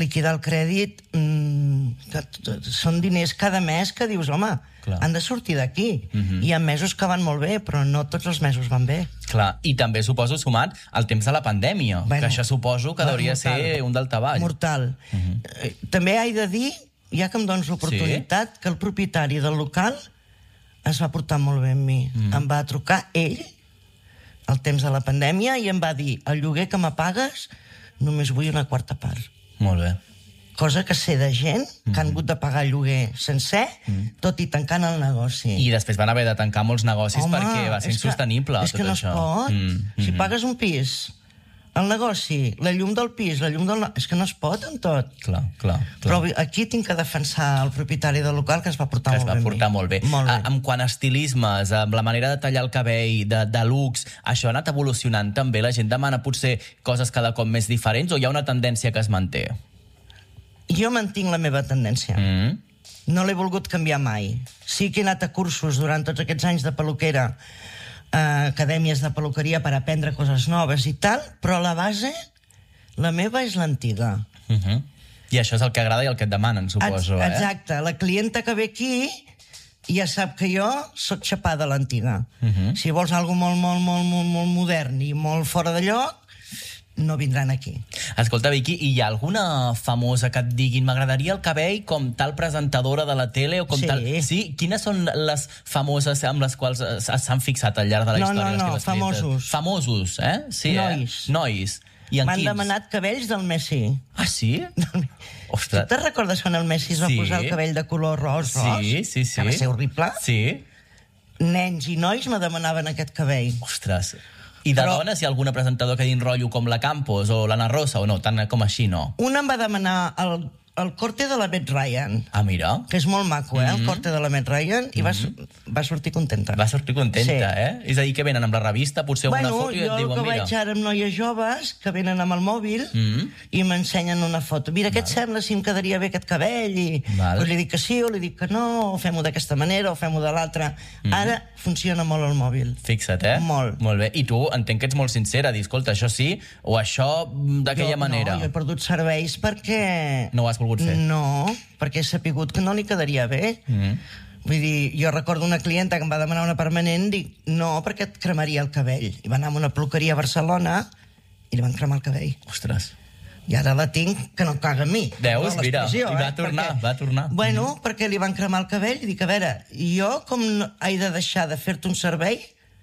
liquidar el crèdit són diners cada mes que dius, home, han de sortir d'aquí. Hi ha mesos que van molt bé, però no tots els mesos van bé. Clar, i també suposo sumat el temps de la pandèmia, que això suposo que hauria ser un daltavall. Mortal. També he de dir, ja que em dones l'oportunitat, que el propietari del local es va portar molt bé amb mi. Em va trucar ell al temps de la pandèmia i em va dir, el lloguer que m'apagues només vull una quarta part. Molt bé. Cosa que sé de gent que han hagut de pagar el lloguer sencer, tot i tancant el negoci. I després van haver de tancar molts negocis perquè va ser insostenible tot això. És que no es pot. Si pagues un pis, el negoci, la llum del pis, la llum del... És que no es pot en tot. Clar. Però aquí tinc que defensar el propietari del local que es va portar molt bé. Que es va portar molt bé. En quant a estilismes, amb la manera de tallar el cabell, de looks, això ha anat evolucionant també? La gent demana potser coses cada cop més diferents o hi ha una tendència que es manté? Jo mantinc la meva tendència. No l'he volgut canviar mai. Sí que he anat a cursos durant tots aquests anys de peluquera, acadèmies de peluqueria per aprendre coses noves i tal, però la base, la meva és l'antiga. I això és el que agrada i el que et demanen, suposo. Exacte. La clienta que ve aquí ja sap que jo soc xapada a l'antiga. Si vols alguna cosa molt modern i molt fora de lloc, no vindran aquí. Escolta, Vicky, i hi ha alguna famosa que et diguin m'agradaria el cabell com tal presentadora de la tele o com tal... Sí? Quines són les famoses amb les quals s'han fixat al llarg de la història? No, famosos. Famosos, eh? Sí, Nois. M'han demanat cabells del Messi. Ah, sí? Ostres. Tu te'n recordes quan el Messi es va posar el cabell de color ros? Sí. Que va ser horrible? Sí. Nens i nois me demanaven aquest cabell. Ostres. I de dones, hi ha alguna presentadora que dins rotllo com la Campos o l'Anna Rosa o no? Tant com així, no? Una em va demanar el corte de la Meg Ryan. Ah, mira. Que és molt maco, el corte de la Meg Ryan, i va sortir contenta. Va sortir contenta, És a dir, que venen amb la revista, potser alguna foto i et diuen, mira... Jo el que vaig ara amb noies joves que venen amb el mòbil i m'ensenyen una foto. Mira, què et sembla si em quedaria bé aquest cabell? I li dic que sí o li dic que no, o fem-ho d'aquesta manera o fem-ho de l'altra. Ara funciona molt el mòbil. Fixa't, Molt bé. I tu entenc que ets molt sincera, dir, escolta, això sí o això d'aquella manera. No, jo he perdut serveis perquè... No ho has volgut fer? No, perquè he sapigut que no li quedaria bé. Vull dir, jo recordo una clienta que em va demanar una permanent, dic, no, perquè et cremaria el cabell. I va anar a una peluqueria a Barcelona i li van cremar el cabell. Ostres. I ara la tinc que no caga en mi. Veus? Mira, i va tornar. Bueno, perquè li van cremar el cabell i dic, a veure, jo com he de deixar de fer-te un servei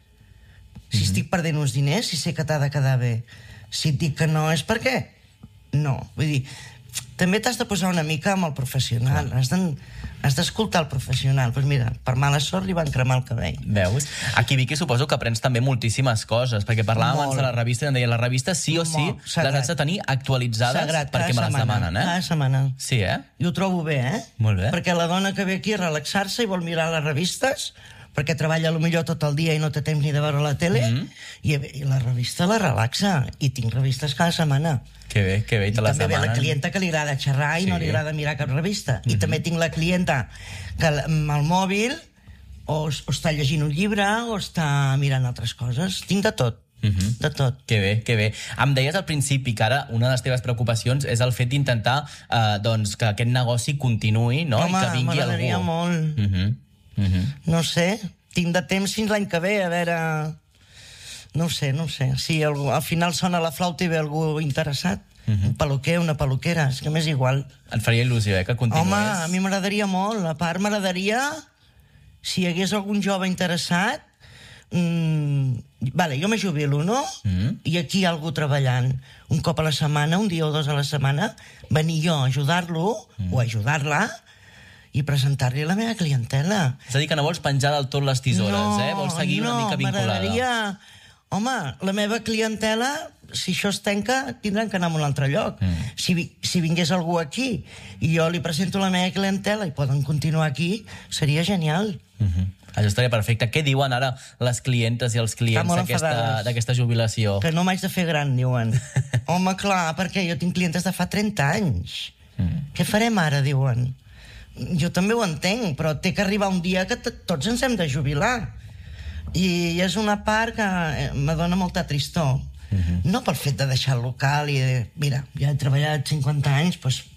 si estic perdent uns diners, si sé que t'ha de quedar bé? Si et dic que no és perquè no. Vull dir, també t'has de posar una mica amb el professional. Has d'escoltar el professional. Doncs mira, per mala sort li van cremar el cabell. Veus? Aquí, Vicky, suposo que aprens també moltíssimes coses, perquè parlàvem abans de la revista i em deia, la revista sí o sí les has de tenir actualitzades perquè me les demanen, Cada setmana. Sí, I ho trobo bé, Molt bé. Perquè la dona que ve aquí a relaxar-se i vol mirar les revistes, perquè treballa potser tot el dia i no té temps ni de veure la tele, i la revista la relaxa, i tinc revistes cada setmana. Que bé, te les demanen. També ve la clienta que li agrada xerrar i no li agrada mirar cap revista. I també tinc la clienta que amb el mòbil o està llegint un llibre o està mirant altres coses. Tinc de tot. De tot. Que bé. Em deies al principi que ara una de les teves preocupacions és el fet d'intentar que aquest negoci continuï, no? Home, i que vingui algú. m'agradaria molt. No sé, tinc de temps fins l'any que ve, a veure... No sé. Si al final sona la flauta i ve algú interessat, un peluquer, una peluquera, és que m'és igual. Et faria il·lusió, que continués? Home, a mi m'agradaria molt. A part, m'agradaria, si hi hagués algun jove interessat, jo me jubilo, no? I aquí hi ha algú treballant. Un cop a la setmana, un dia o dos a la setmana, venir jo a ajudar-lo o ajudar-la i presentar-li la meva clientela. És a dir, que no vols penjar del tot les tisores, Vols seguir una mica vinculada. M'agradaria... Home, la meva clientela, si això es tanca, tindran que anar a un altre lloc. Si vingués algú aquí i jo li presento la meva clientela i poden continuar aquí, seria genial. Això estaria perfecte. Què diuen ara les clientes i els clients d'aquesta jubilació? Que no m'haig de fer gran, diuen. Home, clar, perquè jo tinc clientes de fa 30 anys. Què farem ara, diuen? Jo també ho entenc, però té que arribar un dia que tots ens hem de jubilar. I és una part que me dona molta tristor. No pel fet de deixar el local i de, mira, ja he treballat 50 anys, doncs